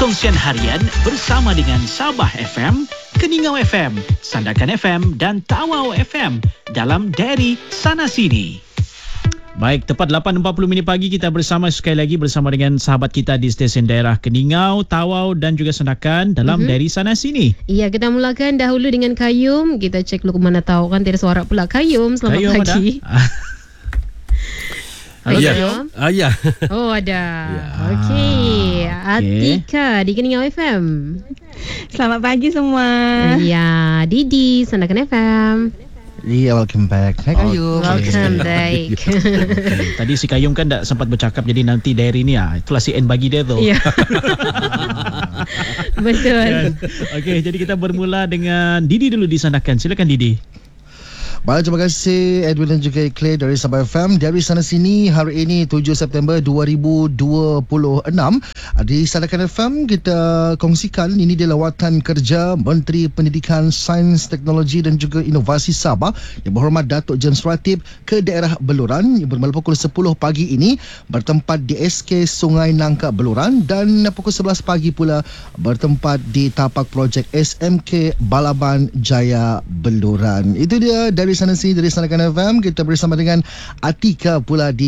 Perkongsian harian bersama dengan Sabah FM, Keningau FM, Sandakan FM dan Tawau FM dalam Dari Sana Sini. Baik, tepat 8.40 pagi kita bersama sekali lagi bersama dengan sahabat kita di stesen daerah Keningau, Tawau dan juga Sandakan dalam Dari Sana Sini. Ya, kita mulakan dahulu dengan Kayum. Kita cek dulu ke mana tahu kan tidak suara pula. Kayum, selamat pagi. Halo, Kayum. Ya. Oh, ada. Ya. Okey. Atika di Keningau FM. Selamat pagi semua. Ya, Didi, Sandakan FM. Yeah, welcome back. Hai Kayum. Welcome back. Tadi si Kayum kan tak sempat bercakap, jadi nanti dari ni itulah si N bagi dia tu. Ya. Betul. Okey, jadi kita bermula dengan Didi dulu di Sandakan. Silakan Didi. Baik, terima kasih Edwin dan juga Clay dari Sabah FM. Dari Sana Sini hari ini 7 September 2026 di Sandakan FM kita kongsikan ini dia lawatan kerja Menteri Pendidikan, Sains, Teknologi dan juga Inovasi Sabah Yang Berhormat Datuk James Ratib ke daerah Beluran yang bermula pukul 10 pagi ini bertempat di SK Sungai Nangka Beluran dan pukul 11 pagi pula bertempat di tapak projek SMK Balaban Jaya Beluran. Itu dia dari Sana Sini dari Sandakan FM. Kita bersama dengan Atika pula di